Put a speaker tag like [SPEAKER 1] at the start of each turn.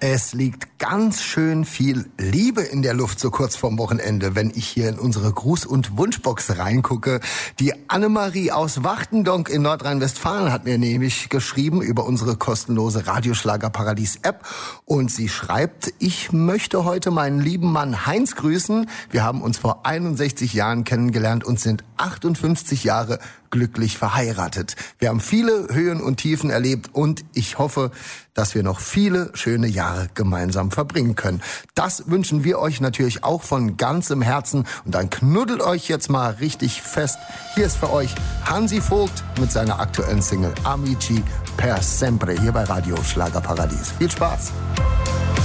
[SPEAKER 1] Es liegt ganz schön viel Liebe in der Luft so kurz vorm Wochenende, wenn ich hier in unsere Gruß- und Wunschbox reingucke. Die Annemarie aus Wachtendonk in Nordrhein-Westfalen hat mir nämlich geschrieben über unsere kostenlose Radioschlager-Paradies-App. Und sie schreibt, ich möchte heute meinen lieben Mann Heinz grüßen. Wir haben uns vor 61 Jahren kennengelernt und sind 58 Jahre glücklich verheiratet. Wir haben viele Höhen und Tiefen erlebt und ich hoffe, dass wir noch viele schöne Jahre gemeinsam verbringen können. Das wünschen wir euch natürlich auch von ganzem Herzen und dann knuddelt euch jetzt mal richtig fest. Hier ist für euch Hansi Vogt mit seiner aktuellen Single Amici per Sempre hier bei Radio Schlagerparadies. Viel Spaß!